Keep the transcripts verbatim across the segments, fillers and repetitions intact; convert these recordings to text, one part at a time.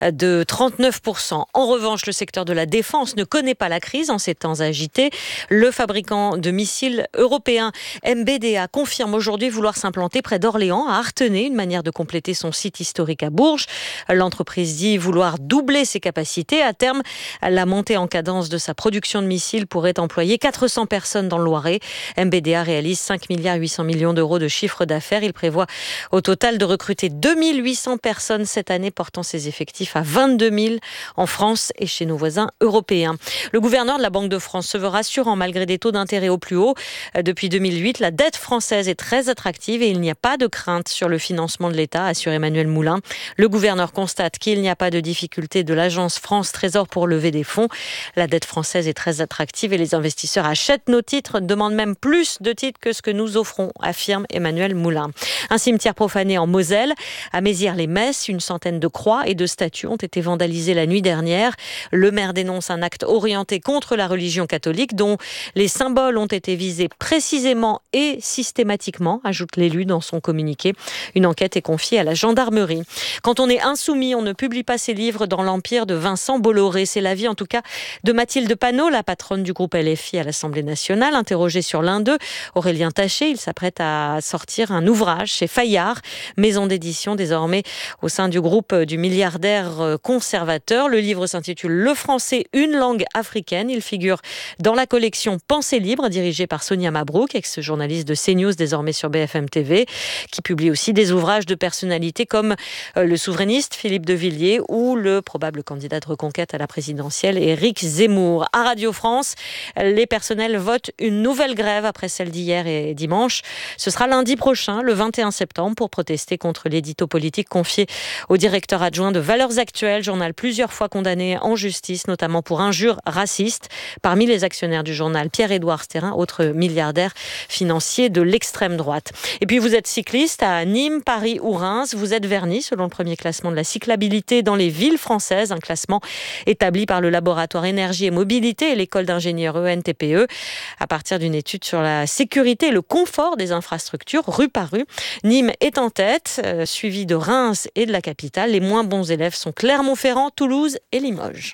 de trente-neuf pour cent. En revanche, le secteur de la défense ne connaît pas la crise en ces temps agités. Le fabricant de missiles européen M B D A confirme aujourd'hui vouloir s'implanter près d'Orléans, à Artenay, une manière de compléter son site historique à Bourges. L'entreprise dit vouloir doubler ses capacités. À terme, la montée en cadence de sa production de missiles pourrait employer quatre cents personnes dans le Loiret. M B D A réalise cinq virgule huit milliards d'euros de chiffre d'affaires. Il prévoit au total de recruter deux mille huit cents personnes cette année, portant ses effectifs à vingt-deux mille en France et chez nos voisins européens. Le gouverneur de la Banque de France se veut rassurant malgré des taux d'intérêt au plus haut. Depuis deux mille huit, la dette française est très attractive et il n'y a pas de crainte sur le financement de l'État, assure Emmanuel Moulin. Le gouverneur constate qu'il n'y a pas de difficulté de l'agence France Trésor pour lever des fonds. La dette française est très attractive et les investisseurs achètent nos titres, demandent même plus de titres que ce que nous offrons, affirme Emmanuel Moulin. Un cimetière profané en Moselle. À Mézières-les-Messes, une centaine de croix et de statues ont été vandalisées la nuit dernière. Le maire dénonce un acte orienté contre la religion catholique dont les symboles ont été visés précisément et systématiquement, ajoute l'élu dans son communiqué. Une enquête est confiée à la gendarmerie. Quand on est insoumis, on ne publie pas ses livres dans l'empire de Vincent Bolloré. C'est l'avis en tout cas de Mathilde Panot, la patronne du groupe L F I à l'Assemblée nationale. Interrogée sur l'un d'eux, Aurélien Taché, il s'apprête à sortir un ouvrage chez Fayard, maison d'édition désormais au sein du groupe du milliardaire conservateur. Le livre s'intitule Le français, une langue africaine. Il figure dans la collection Pensée libre, dirigée par Sonia Mabrouk, ex-journaliste de CNews, désormais sur B F M T V, qui publie aussi des ouvrages de personnalités comme le souverainiste Philippe de Villiers ou le probable candidat de reconquête à la présidentielle Éric Zemmour. À Radio France, les personnels votent une nouvelle grève après celle d'hier et dimanche. Ce sera lundi prochain, le vingt et un septembre, pour protester contre l'édito politique confié au directeur adjoint de Valeurs Actuelles, journal plusieurs fois condamné en justice, notamment pour injures racistes. Parmi les actionnaires du journal, Pierre-Édouard Sterrin, autre milliardaire financier de l'extrême droite. Et puis vous êtes cycliste à Nîmes, Paris ou Reims. Vous êtes verni selon le premier classement de la cyclabilité dans les villes françaises, un classement établi par le laboratoire Énergie et Mobilité et l'école d'ingénieurs E N T P E. À partir d'une étude sur la sécurité et le confort des infrastructures, rue par rue, Nîmes est en tête, euh, suivi de Reims et de la capitale. Les moins bons élèves sont Clermont-Ferrand, Toulouse et Limoges.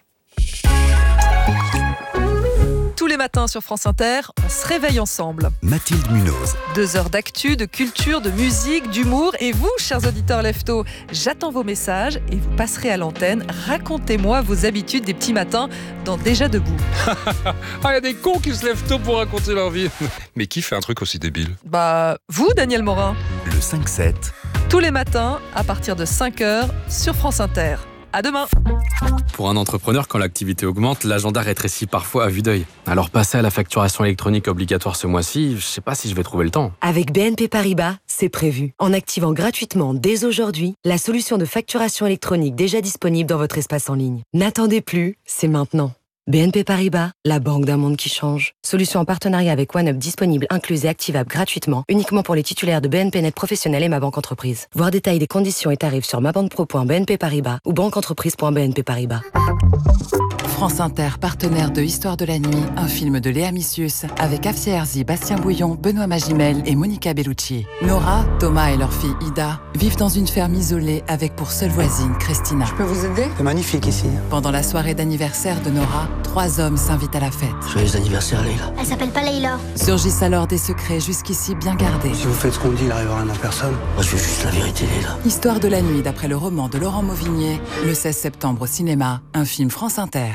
Tous les matins sur France Inter, on se réveille ensemble. Mathilde Munoz. Deux heures d'actu, de culture, de musique, d'humour. Et vous, chers auditeurs leftos, j'attends vos messages et vous passerez à l'antenne. Racontez-moi vos habitudes des petits matins dans Déjà debout. Ah, il y a des cons qui se lèvent tôt pour raconter leur vie. Mais qui fait un truc aussi débile ? Bah, vous, Daniel Morin. Le cinq sept. Tous les matins, à partir de cinq heures, sur France Inter. À demain. Pour un entrepreneur, quand l'activité augmente, l'agenda rétrécit parfois à vue d'œil. Alors passer à la facturation électronique obligatoire ce mois-ci, je sais pas si je vais trouver le temps. Avec B N P Paribas, c'est prévu. En activant gratuitement dès aujourd'hui la solution de facturation électronique déjà disponible dans votre espace en ligne. N'attendez plus, c'est maintenant. B N P Paribas, la banque d'un monde qui change. Solution en partenariat avec OneUp disponible, incluse et activable gratuitement, uniquement pour les titulaires de B N P Net Professionnel et Ma Banque Entreprise. Voir détails des conditions et tarifs sur mabanquepro point b n p paribas ou banqueentreprise point b n p paribas. France Inter, partenaire de Histoire de la nuit, un film de Léa Missius avec Afsia Herzi, Bastien Bouillon, Benoît Magimel et Monica Bellucci. Nora, Thomas et leur fille Ida vivent dans une ferme isolée avec pour seule voisine Christina. Je peux vous aider ? C'est magnifique ici. Pendant la soirée d'anniversaire de Nora, trois hommes s'invitent à la fête. Joyeux anniversaire, Leïla. Elle s'appelle pas Leïla. Surgissent alors des secrets jusqu'ici bien gardés. Si vous faites ce qu'on dit, il n'arrivera rien à personne. Moi, je veux juste la vérité, Leïla. Histoire de la nuit, d'après le roman de Laurent Mauvigné, le seize septembre au cinéma, un film France Inter.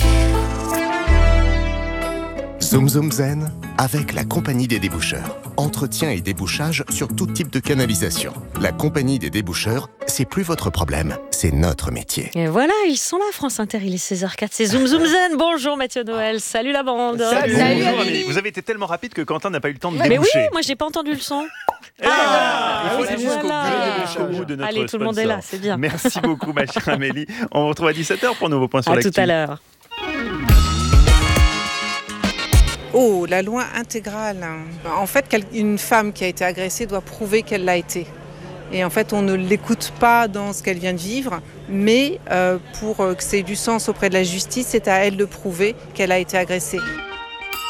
Zoom Zoom Zen avec la Compagnie des déboucheurs. Entretien et débouchage sur tout type de canalisation. La Compagnie des déboucheurs, c'est plus votre problème, c'est notre métier. Et voilà, ils sont là, France Inter, il est seize heures quatre, c'est Zoom Zoom Zen. Bonjour Mathieu Noël, salut la bande. Salut, salut bonjour Amélie. Vous avez été tellement rapide que Quentin n'a pas eu le temps de Mais déboucher. oui, moi j'ai pas entendu le son. Ah, ah, il faut oui, aller jusqu'au voilà. bout, jusqu'au bout de notre Allez, tout le monde est sponsor. là, c'est bien. Merci beaucoup ma chère Amélie. On vous retrouve à dix-sept heures pour un nouveau point sur À l'actu. tout à l'heure. Oh, la loi intégrale. En fait, une femme qui a été agressée doit prouver qu'elle l'a été. Et en fait, on ne l'écoute pas dans ce qu'elle vient de vivre, mais euh, pour que ça ait du sens auprès de la justice, c'est à elle de prouver qu'elle a été agressée.